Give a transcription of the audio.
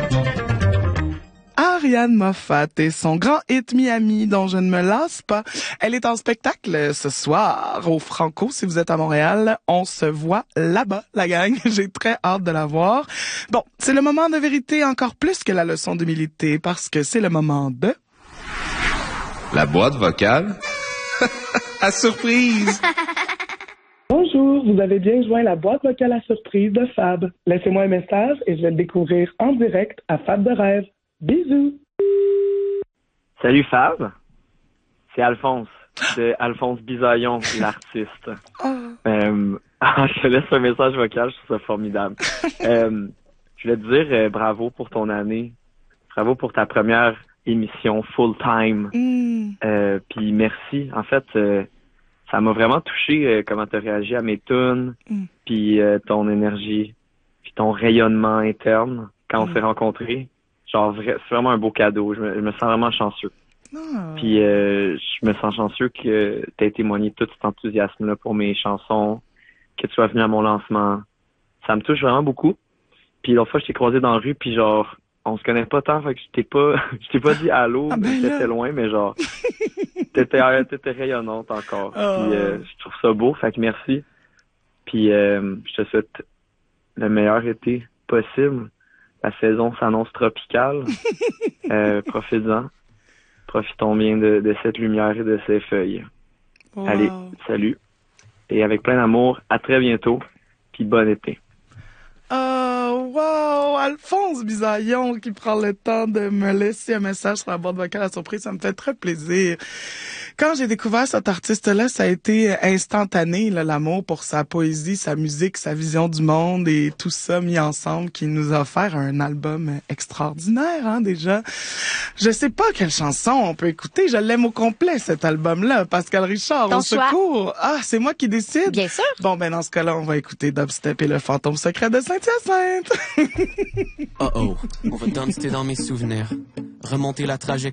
Ariane Moffat et son grand hit Miami dont je ne me lasse pas. Elle est en spectacle ce soir au Franco. Si vous êtes à Montréal, on se voit là-bas, la gang. J'ai très hâte de la voir. Bon, c'est le moment de vérité encore plus que la leçon d'humilité parce que c'est le moment de... La boîte vocale à surprise. Bonjour, vous avez bien joint la boîte vocale à surprise de Fab. Laissez-moi un message et je vais le découvrir en direct à Fab de Rêve. Bisous! Salut Fab, c'est Alphonse, de Alphonse Bisaillon, l'artiste. Je te laisse un message vocal, je trouve ça formidable. Je voulais te dire bravo pour ton année, bravo pour ta première émission full-time, puis merci. En fait, ça m'a vraiment touché comment tu as réagi à mes tunes, puis ton énergie, puis ton rayonnement interne quand on s'est rencontrés. Genre, c'est vraiment un beau cadeau. Je me sens vraiment chanceux. Puis, je me sens chanceux que tu aies témoigné tout cet enthousiasme-là pour mes chansons, que tu sois venu à mon lancement. Ça me touche vraiment beaucoup. Puis, l'autre fois, je t'ai croisé dans la rue, puis genre, on se connaît pas tant, fait que je t'ai pas dit allô, t'étais loin, mais genre, t'étais rayonnante encore. Puis, je trouve ça beau, fait que merci. Puis, je te souhaite le meilleur été possible. La saison s'annonce tropicale. Profitons bien de cette lumière et de ces feuilles. Wow. Allez, salut. Et avec plein d'amour, à très bientôt. Puis bon été. Wow! Alphonse Bisaillon qui prend le temps de me laisser un message sur la boîte vocale à surprise, ça me fait très plaisir. Quand j'ai découvert cet artiste-là, ça a été instantané, là, l'amour pour sa poésie, sa musique, sa vision du monde et tout ça mis ensemble qui nous a offert un album extraordinaire, hein, déjà. Je sais pas quelle chanson on peut écouter, je l'aime au complet, cet album-là. Pascal Richard, au secours. Ah, c'est moi qui décide? Bien sûr. Bon, ben, dans ce cas-là, on va écouter Dubstep et le fantôme secret de Saint-Hyacinthe. Oh oh, on va danser dans mes souvenirs, remonter la trajectoire.